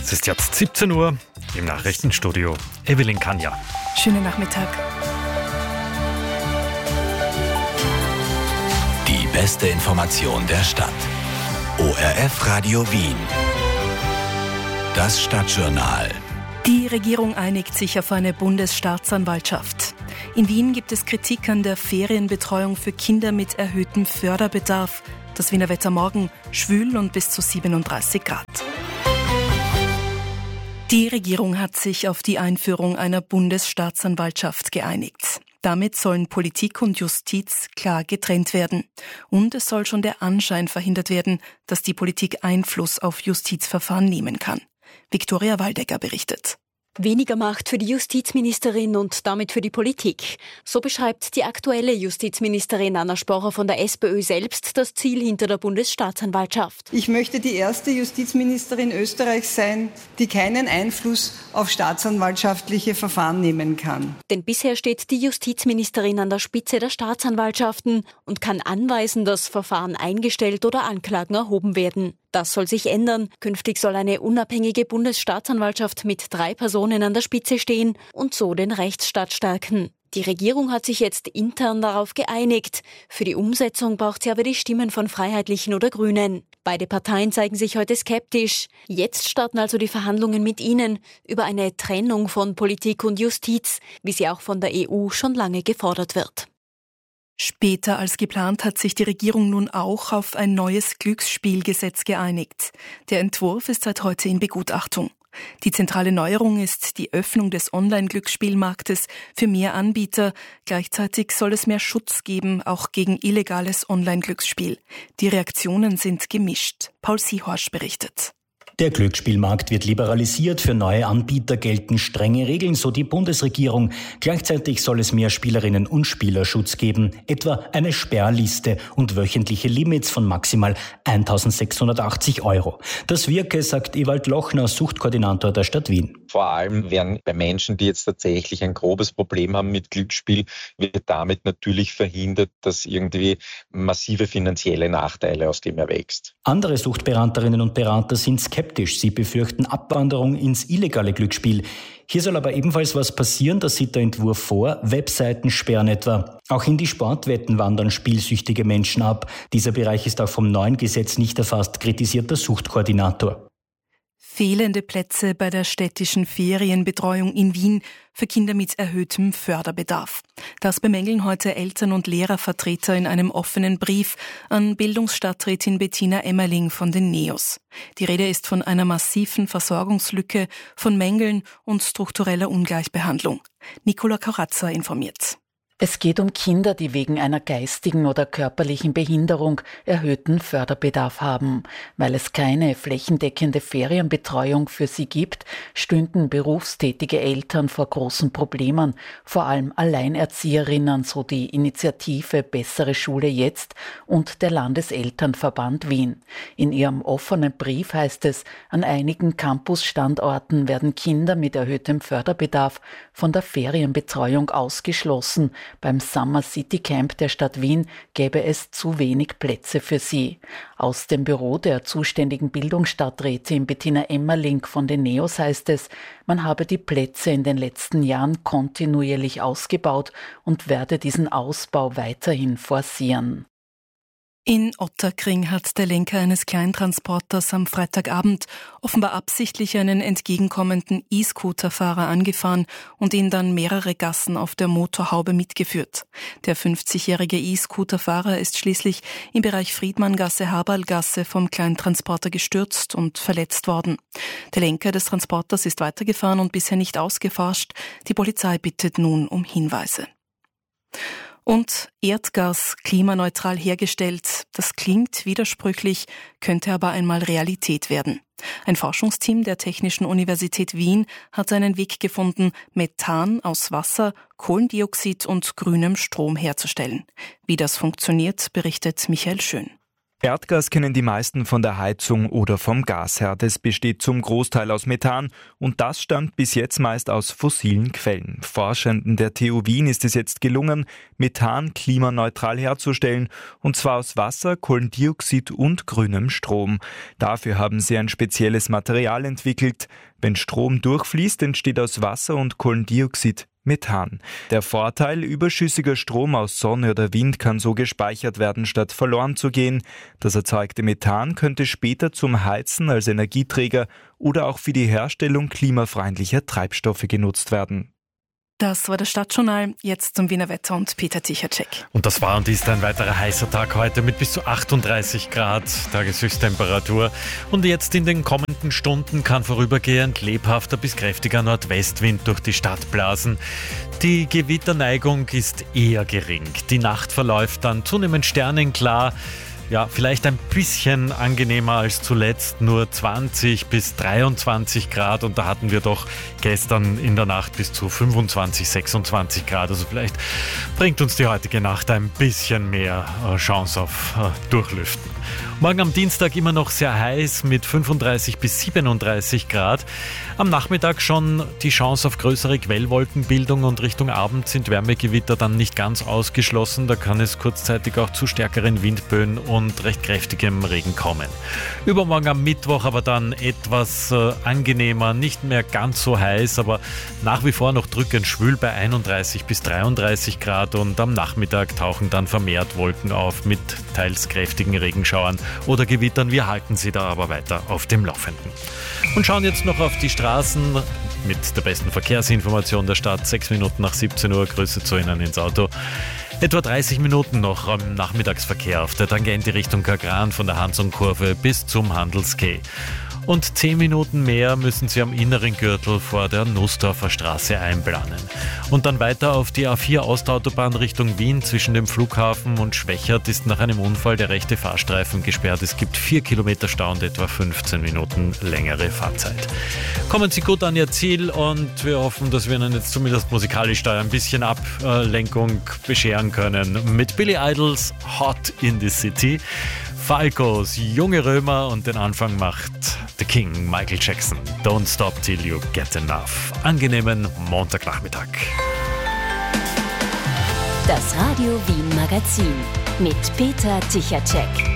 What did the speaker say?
Es ist jetzt 17 Uhr im Nachrichtenstudio. Evelyn Kanja. Schönen Nachmittag. Die beste Information der Stadt. ORF Radio Wien. Das Stadtjournal. Die Regierung einigt sich auf eine Bundesstaatsanwaltschaft. In Wien gibt es Kritik an der Ferienbetreuung für Kinder mit erhöhtem Förderbedarf. Das Wiener Wetter morgen schwül und bis zu 37 Grad. Die Regierung hat sich auf die Einführung einer Bundesstaatsanwaltschaft geeinigt. Damit sollen Politik und Justiz klar getrennt werden. Und es soll schon der Anschein verhindert werden, dass die Politik Einfluss auf Justizverfahren nehmen kann. Viktoria Waldecker berichtet. Weniger Macht für die Justizministerin und damit für die Politik. So beschreibt die aktuelle Justizministerin Anna Sporrer von der SPÖ selbst das Ziel hinter der Bundesstaatsanwaltschaft. Ich möchte die erste Justizministerin Österreichs sein, die keinen Einfluss auf staatsanwaltschaftliche Verfahren nehmen kann. Denn bisher steht die Justizministerin an der Spitze der Staatsanwaltschaften und kann anweisen, dass Verfahren eingestellt oder Anklagen erhoben werden. Das soll sich ändern. Künftig soll eine unabhängige Bundesstaatsanwaltschaft mit 3 Personen an der Spitze stehen und so den Rechtsstaat stärken. Die Regierung hat sich jetzt intern darauf geeinigt. Für die Umsetzung braucht sie aber die Stimmen von Freiheitlichen oder Grünen. Beide Parteien zeigen sich heute skeptisch. Jetzt starten also die Verhandlungen mit ihnen über eine Trennung von Politik und Justiz, wie sie auch von der EU schon lange gefordert wird. Später als geplant hat sich die Regierung nun auch auf ein neues Glücksspielgesetz geeinigt. Der Entwurf ist seit heute in Begutachtung. Die zentrale Neuerung ist die Öffnung des Online-Glücksspielmarktes für mehr Anbieter. Gleichzeitig soll es mehr Schutz geben, auch gegen illegales Online-Glücksspiel. Die Reaktionen sind gemischt. Paul Siehorsch berichtet. Der Glücksspielmarkt wird liberalisiert, für neue Anbieter gelten strenge Regeln, so die Bundesregierung. Gleichzeitig soll es mehr Spielerinnen und Spielerschutz geben, etwa eine Sperrliste und wöchentliche Limits von maximal 1.680 €. Das wirke, sagt Ewald Lochner, Suchtkoordinator der Stadt Wien. Vor allem werden bei Menschen, die jetzt tatsächlich ein grobes Problem haben mit Glücksspiel, wird damit natürlich verhindert, dass irgendwie massive finanzielle Nachteile aus dem erwächst. Andere Suchtberaterinnen und Berater sind skeptisch. Sie befürchten Abwanderung ins illegale Glücksspiel. Hier soll aber ebenfalls was passieren, das sieht der Entwurf vor. Webseiten sperren etwa. Auch in die Sportwetten wandern spielsüchtige Menschen ab. Dieser Bereich ist auch vom neuen Gesetz nicht erfasst, kritisiert der Suchtkoordinator. Fehlende Plätze bei der städtischen Ferienbetreuung in Wien für Kinder mit erhöhtem Förderbedarf. Das bemängeln heute Eltern- und Lehrervertreter in einem offenen Brief an Bildungsstadträtin Bettina Emmerling von den NEOS. Die Rede ist von einer massiven Versorgungslücke, von Mängeln und struktureller Ungleichbehandlung. Nicola Corazza informiert. Es geht um Kinder, die wegen einer geistigen oder körperlichen Behinderung erhöhten Förderbedarf haben. Weil es keine flächendeckende Ferienbetreuung für sie gibt, stünden berufstätige Eltern vor großen Problemen, vor allem Alleinerzieherinnen, so die Initiative Bessere Schule jetzt und der Landeselternverband Wien. In ihrem offenen Brief heißt es, an einigen Campusstandorten werden Kinder mit erhöhtem Förderbedarf von der Ferienbetreuung ausgeschlossen. Beim Summer City Camp der Stadt Wien gäbe es zu wenig Plätze für sie. Aus dem Büro der zuständigen Bildungsstadträtin Bettina Emmerling von den NEOS heißt es, man habe die Plätze in den letzten Jahren kontinuierlich ausgebaut und werde diesen Ausbau weiterhin forcieren. In Ottakring hat der Lenker eines Kleintransporters am Freitagabend offenbar absichtlich einen entgegenkommenden E-Scooter-Fahrer angefahren und ihn dann mehrere Gassen auf der Motorhaube mitgeführt. Der 50-jährige E-Scooter-Fahrer ist schließlich im Bereich Friedmanngasse-Haberlgasse vom Kleintransporter gestürzt und verletzt worden. Der Lenker des Transporters ist weitergefahren und bisher nicht ausgeforscht. Die Polizei bittet nun um Hinweise. Und Erdgas klimaneutral hergestellt, das klingt widersprüchlich, könnte aber einmal Realität werden. Ein Forschungsteam der Technischen Universität Wien hat einen Weg gefunden, Methan aus Wasser, Kohlendioxid und grünem Strom herzustellen. Wie das funktioniert, berichtet Michael Schön. Erdgas kennen die meisten von der Heizung oder vom Gasherd. Es besteht zum Großteil aus Methan und das stammt bis jetzt meist aus fossilen Quellen. Forschenden der TU Wien ist es jetzt gelungen, Methan klimaneutral herzustellen, und zwar aus Wasser, Kohlendioxid und grünem Strom. Dafür haben sie ein spezielles Material entwickelt. Wenn Strom durchfließt, entsteht aus Wasser und Kohlendioxid Methan. Der Vorteil: überschüssiger Strom aus Sonne oder Wind kann so gespeichert werden, statt verloren zu gehen. Das erzeugte Methan könnte später zum Heizen als Energieträger oder auch für die Herstellung klimafreundlicher Treibstoffe genutzt werden. Das war das Stadtjournal. Jetzt zum Wiener Wetter und Peter Tichacek. Und das war und ist ein weiterer heißer Tag heute mit bis zu 38 Grad Tageshöchsttemperatur. Und jetzt in den kommenden Stunden kann vorübergehend lebhafter bis kräftiger Nordwestwind durch die Stadt blasen. Die Gewitterneigung ist eher gering. Die Nacht verläuft dann zunehmend sternenklar. Ja, vielleicht ein bisschen angenehmer als zuletzt, nur 20 bis 23 Grad, und da hatten wir doch gestern in der Nacht bis zu 25, 26 Grad. Also vielleicht bringt uns die heutige Nacht ein bisschen mehr Chance auf Durchlüften. Morgen am Dienstag immer noch sehr heiß mit 35 bis 37 Grad. Am Nachmittag schon die Chance auf größere Quellwolkenbildung und Richtung Abend sind Wärmegewitter dann nicht ganz ausgeschlossen. Da kann es kurzzeitig auch zu stärkeren Windböen und recht kräftigem Regen kommen. Übermorgen am Mittwoch aber dann etwas angenehmer, nicht mehr ganz so heiß, aber nach wie vor noch drückend schwül bei 31 bis 33 Grad, und am Nachmittag tauchen dann vermehrt Wolken auf mit teils kräftigen Regenschauern oder Gewittern. Wir halten Sie da aber weiter auf dem Laufenden. Und schauen jetzt noch auf die Straßen mit der besten Verkehrsinformation der Stadt. 6 Minuten nach 17 Uhr, Grüße zu Ihnen ins Auto. Etwa 30 Minuten noch am Nachmittagsverkehr auf der Tangente Richtung Kagran von der Hansung-Kurve bis zum Handels-Quai. Und 10 Minuten mehr müssen Sie am inneren Gürtel vor der Nussdorfer Straße einplanen. Und dann weiter auf die A4 Ostautobahn Richtung Wien. Zwischen dem Flughafen und Schwächert ist nach einem Unfall der rechte Fahrstreifen gesperrt. Es gibt 4 Kilometer Stau und etwa 15 Minuten längere Fahrzeit. Kommen Sie gut an Ihr Ziel, und wir hoffen, dass wir Ihnen jetzt zumindest musikalisch da ein bisschen Ablenkung bescheren können. Mit Billy Idols Hot in the City, Falcos Junge Römer, und den Anfang macht The King, Michael Jackson. Don't stop till you get enough. Angenehmen Montagnachmittag. Das Radio Wien Magazin mit Peter Tichacek.